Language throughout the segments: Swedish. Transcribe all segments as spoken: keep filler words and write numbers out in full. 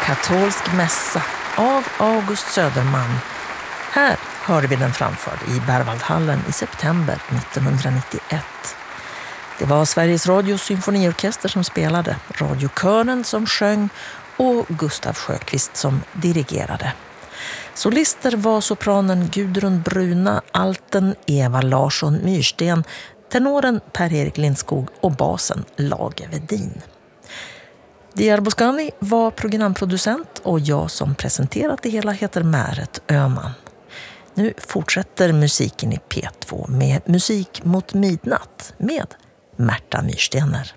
Katolsk mässa av August Söderman. Här hörde vi den framförd i Berwaldhallen i september nittonhundranittioett. Det var Sveriges Radios symfoniorkester som spelade, radiokören som sjöng och Gustav Sjöqvist som dirigerade. Solister var sopranen Gudrun Bruna, alten Eva Larsson Myrsten, tenoren Per-Erik Lindskog och basen Lage Vedin. Diar Boscani var programproducent och jag som presenterat det hela heter Märet Öman. Nu fortsätter musiken i P två med Musik mot midnatt med Märta Myrstener.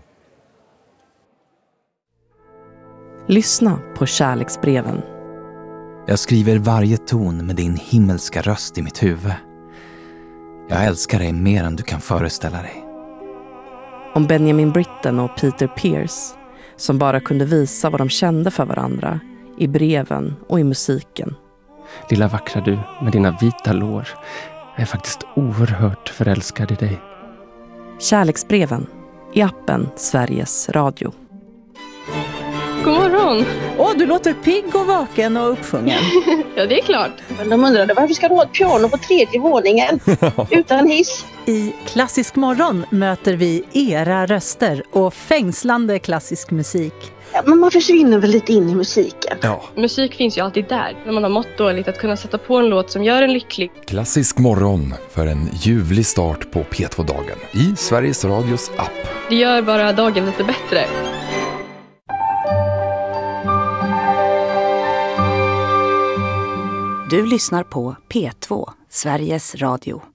Lyssna på kärleksbreven. Jag skriver varje ton med din himmelska röst i mitt huvud. Jag älskar dig mer än du kan föreställa dig. Om Benjamin Britten och Peter Pierce som bara kunde visa vad de kände för varandra i breven och i musiken. Lilla vackra du med dina vita lår. Jag är faktiskt oerhört förälskad i dig. Kärleksbreven i appen Sveriges Radio. God morgon! Åh, du låter pigg och vaken och uppsjungen. Ja, det är klart. Men de undrade varför ska du ha ett piano på tredje våningen utan hiss? I Klassisk morgon möter vi era röster och fängslande klassisk musik. Ja, men man försvinner väl lite in i musiken. Ja. Musik finns ju alltid där. När man har mått dåligt att kunna sätta på en låt som gör en lycklig. Klassisk morgon för en ljuvlig start på P två-dagen i Sveriges Radios app. Det gör bara dagen lite bättre. Du lyssnar på P två, Sveriges Radio.